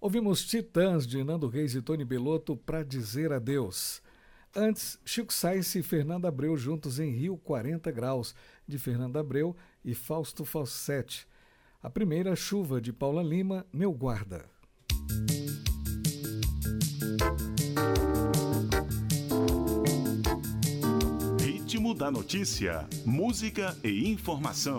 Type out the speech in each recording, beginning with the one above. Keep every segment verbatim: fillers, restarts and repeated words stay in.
Ouvimos Titãs de Nando Reis e Tony Bellotto Pra Dizer Adeus. Antes, Chico Science e Fernanda Abreu juntos em Rio quarenta Graus, de Fernanda Abreu e Fausto Falsetti. A primeira, Chuva, de Paula Lima, Meu Guarda. Ritmo da notícia, música e informação.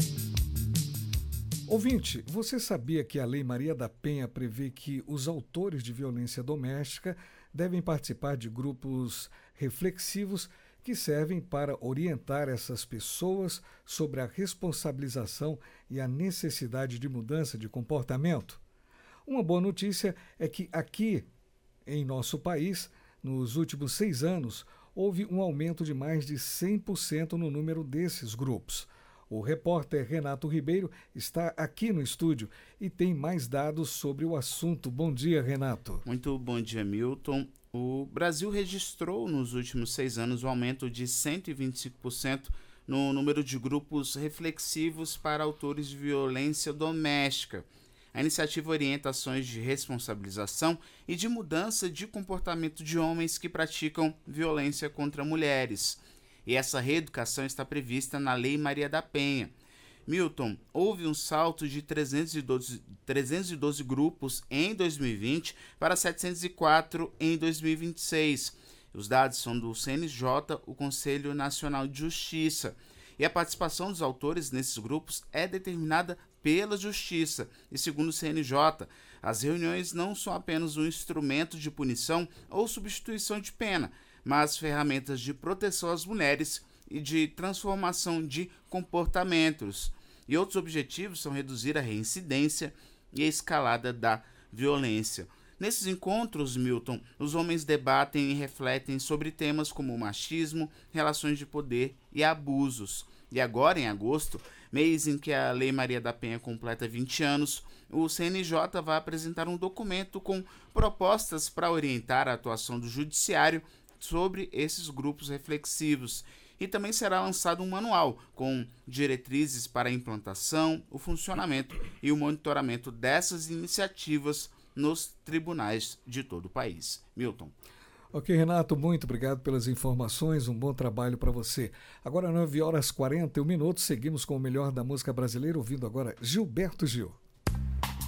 Ouvinte, você sabia que a Lei Maria da Penha prevê que os autores de violência doméstica devem participar de grupos reflexivos que servem para orientar essas pessoas sobre a responsabilização e a necessidade de mudança de comportamento? Uma boa notícia é que aqui, em nosso país, nos últimos seis anos, houve um aumento de mais de cem por cento no número desses grupos. O repórter Renato Ribeiro está aqui no estúdio e tem mais dados sobre o assunto. Bom dia, Renato. Muito bom dia, Milton. O Brasil registrou nos últimos seis anos um aumento de cento e vinte e cinco por cento no número de grupos reflexivos para autores de violência doméstica. A iniciativa orienta ações de responsabilização e de mudança de comportamento de homens que praticam violência contra mulheres. E essa reeducação está prevista na Lei Maria da Penha. Milton, houve um salto de trezentos e doze, trezentos e doze grupos em dois mil e vinte para setecentos e quatro em dois mil e vinte e seis. Os dados são do C N J, o Conselho Nacional de Justiça. E a participação dos autores nesses grupos é determinada pela Justiça. E segundo o C N J, as reuniões não são apenas um instrumento de punição ou substituição de pena, mas ferramentas de proteção às mulheres e de transformação de comportamentos. E outros objetivos são reduzir a reincidência e a escalada da violência. Nesses encontros, Milton, os homens debatem e refletem sobre temas como machismo, relações de poder e abusos. E agora, em agosto, mês em que a Lei Maria da Penha completa vinte anos, o C N J vai apresentar um documento com propostas para orientar a atuação do Judiciário sobre esses grupos reflexivos. E também será lançado um manual com diretrizes para a implantação, o funcionamento e o monitoramento dessas iniciativas nos tribunais de todo o país. Milton. Ok, Renato, muito obrigado pelas informações, um bom trabalho para você. Agora nove horas e quarenta e um minutos, seguimos com o melhor da música brasileira, ouvindo agora Gilberto Gil.